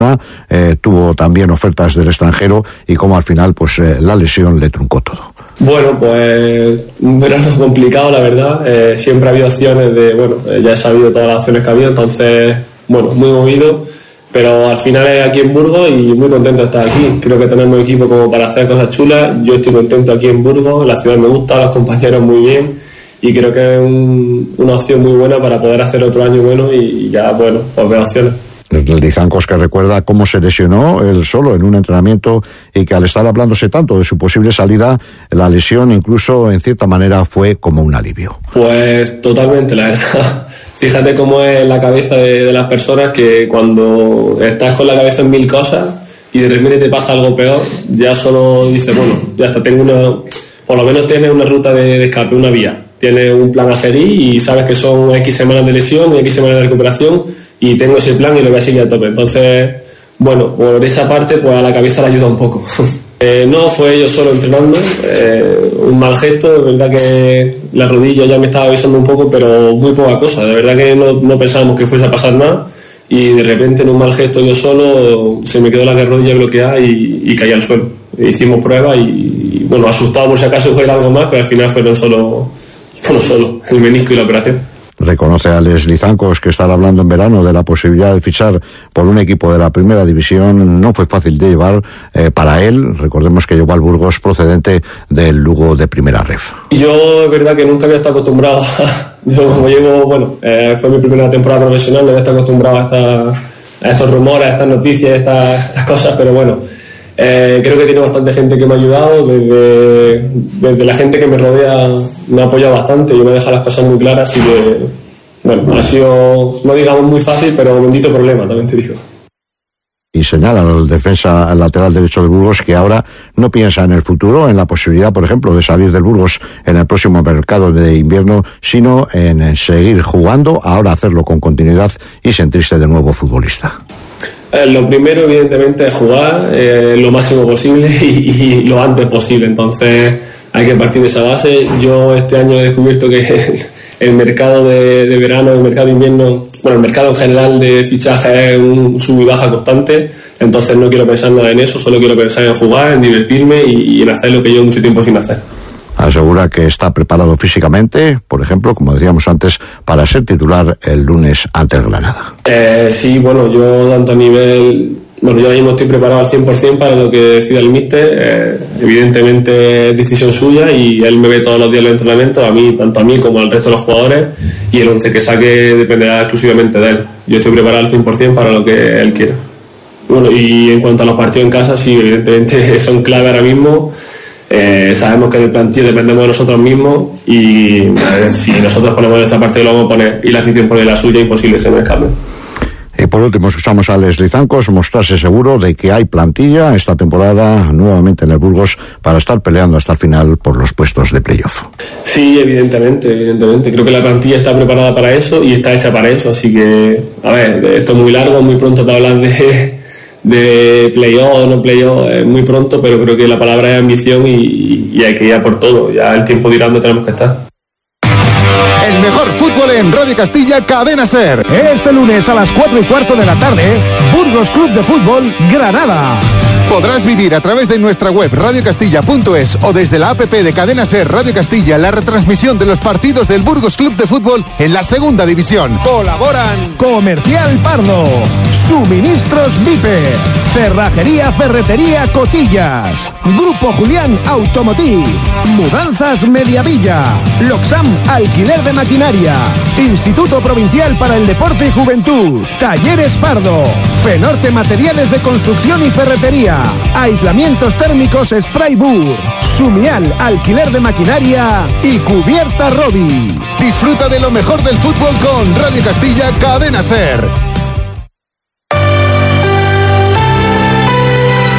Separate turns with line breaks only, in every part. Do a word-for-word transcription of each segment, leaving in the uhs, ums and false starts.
eh, tuvo también ofertas del extranjero y como al final pues eh, la lesión le truncó todo.
Bueno, pues un verano complicado, la verdad. Eh, siempre ha habido opciones de, bueno, eh, ya he sabido todas las opciones que ha habido, entonces, bueno, muy movido, pero al final es aquí en Burgos y muy contento de estar aquí. Creo que tenemos equipo como para hacer cosas chulas. Yo estoy contento aquí en Burgos, la ciudad me gusta, los compañeros muy bien y creo que es un, una opción muy buena para poder hacer otro año bueno y ya, bueno, pues ver opciones.
El Lizancos, que recuerda cómo se lesionó él solo en un entrenamiento y que al estar hablándose tanto de su posible salida, la lesión incluso en cierta manera fue como un alivio.
Pues totalmente, la verdad. Fíjate cómo es la cabeza de, de las personas, que cuando estás con la cabeza en mil cosas y de repente te pasa algo peor, ya solo dices, bueno, ya está, tengo una, por lo menos tienes una ruta de, de escape, una vía, tienes un plan a seguir y sabes que son X semanas de lesión y X semanas de recuperación y tengo ese plan y lo voy a seguir a tope. Entonces, bueno, por esa parte pues a la cabeza le ayuda un poco. eh, no fue yo solo entrenando, eh, un mal gesto, de verdad que la rodilla ya me estaba avisando un poco, pero muy poca cosa, de verdad que no, no pensábamos que fuese a pasar nada y de repente en un mal gesto yo solo se me quedó la rodilla bloqueada y, y caí al suelo. Hicimos pruebas y, y bueno, asustado por si acaso fuera algo más, pero al final fueron solo, bueno, solo el menisco y la operación.
Reconoce a Les Lizancos que estar hablando en verano de la posibilidad de fichar por un equipo de la primera división no fue fácil de llevar eh, para él. Recordemos que llegó al Burgos procedente del Lugo de Primera Ref.
Yo es verdad que nunca había estado acostumbrado a, yo como llevo, bueno, eh, fue mi primera temporada profesional, no había estado acostumbrado a, esta, a estos rumores, a estas noticias, a estas, estas cosas, pero bueno, eh, creo que tiene bastante gente que me ha ayudado, desde, desde la gente que me rodea me ha apoyado bastante y me ha dejado las cosas muy claras y que, bueno, ha sido, no digamos muy fácil, pero un bendito problema, también te digo.
Y señala el defensa lateral derecho del Burgos que ahora no piensa en el futuro, en la posibilidad, por ejemplo, de salir del Burgos en el próximo mercado de invierno, sino en seguir jugando, ahora hacerlo con continuidad y sentirse de nuevo futbolista.
Eh, lo primero, evidentemente, es jugar eh, lo máximo posible y, y lo antes posible. Entonces, hay que partir de esa base. Yo este año he descubierto que el mercado de, de verano, el mercado de invierno, bueno, el mercado en general de fichaje es un sub y baja constante. Entonces, no quiero pensar nada en eso, solo quiero pensar en jugar, en divertirme y, y en hacer lo que llevo mucho tiempo sin hacer.
Asegura que está preparado físicamente, por ejemplo, como decíamos antes, para ser titular el lunes ante el Granada.
Eh, sí, bueno, yo tanto a nivel... Bueno, yo ahora mismo estoy preparado al cien por ciento para lo que decida el míster. Eh, evidentemente es decisión suya y él me ve todos los días en los entrenamientos, a mí, tanto a mí como al resto de los jugadores, y el once que saque dependerá exclusivamente de él. Yo estoy preparado al cien por ciento para lo que él quiera. Bueno, y en cuanto a los partidos en casa, sí, evidentemente son clave ahora mismo. Eh, sabemos que del plantillo dependemos de nosotros mismos y ver, si nosotros ponemos nuestra parte, lo vamos a poner y la afición pone la suya, imposible se nos escape.
Y por último escuchamos a Les Lizancos mostrarse seguro de que hay plantilla esta temporada nuevamente en el Burgos para estar peleando hasta el final por los puestos de playoff.
Sí, evidentemente, evidentemente. Creo que la plantilla está preparada para eso y está hecha para eso, así que, a ver, esto es muy largo, muy pronto para hablar de... de playoff o no playoff, es muy pronto, pero creo que la palabra es ambición y, y hay que ir a por todo. Ya el tiempo dirá dónde tenemos que estar.
El mejor fútbol en Radio Castilla, Cadena SER.
Este lunes a las cuatro y cuarto de la tarde, Burgos Club de Fútbol, Granada.
Podrás vivir a través de nuestra web radio castilla punto es o desde la app de Cadena SER Radio Castilla la retransmisión de los partidos del Burgos Club de Fútbol en la segunda división.
Colaboran Comercial Pardo, Suministros Vipe, Cerrajería Ferretería Cotillas, Grupo Julián Automotiv, Mudanzas Mediavilla, Loxam Alquiler de Maquinaria, Instituto Provincial para el Deporte y Juventud, Talleres Pardo, Fenorte Materiales de Construcción y Ferretería, Aislamientos Térmicos Spraybur, Sumial Alquiler de Maquinaria y Cubierta Robi.
Disfruta de lo mejor del fútbol con Radio Castilla, Cadena SER.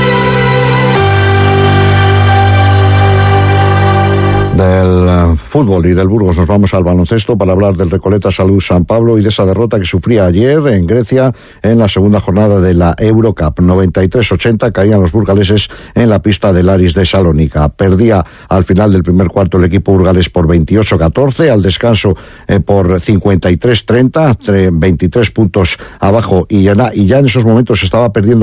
Del uh, fútbol fútbol y del Burgos nos vamos al baloncesto para hablar del Recoleta Salud San Pablo y de esa derrota que sufría ayer en Grecia en la segunda jornada de la Eurocup. noventa y tres ochenta caían los burgaleses en la pista del Aris de Salónica. Perdía al final del primer cuarto el equipo burgalés por veintiocho catorce, al descanso eh, por cincuenta y tres treinta, veintitrés puntos abajo y ya, y ya en esos momentos estaba perdiendo